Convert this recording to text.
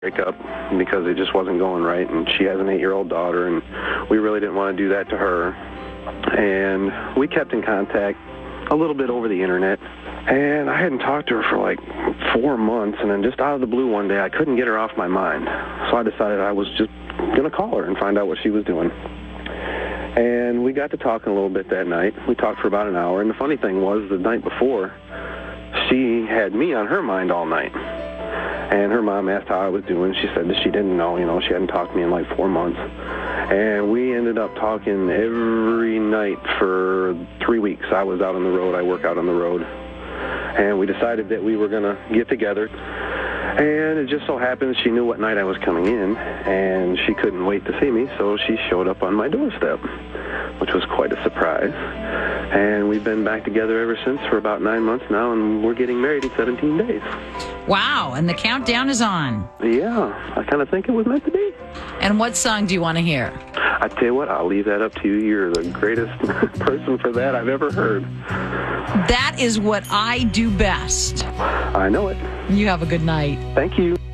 break up because it just wasn't going right, and she has an 8-year-old daughter, and we really didn't want to do that to her. And we kept in contact a little bit over the internet, and I hadn't talked to her for like 4 months, and then just out of the blue one day, I couldn't get her off my mind. So I decided I was just going to call her and find out what she was doing. And we got to talking a little bit that night. We talked for about an hour, and the funny thing was, the night before, she had me on her mind all night. And her mom asked how I was doing. She said that she didn't know, she hadn't talked to me in like 4 months. And we ended up talking every night for 3 weeks. I was out on the road. I work out on the road. And we decided that we were going to get together. And it just so happens she knew what night I was coming in, and she couldn't wait to see me, so she showed up on my doorstep, which was quite a surprise. And we've been back together ever since for about 9 months now, and we're getting married in 17 days. Wow, and the countdown is on. Yeah, I kind of think it was meant to be. And what song do you want to hear? I tell you what, I'll leave that up to you. You're the greatest person for that I've ever heard. That is what I do best. I know it. You have a good night. Thank you.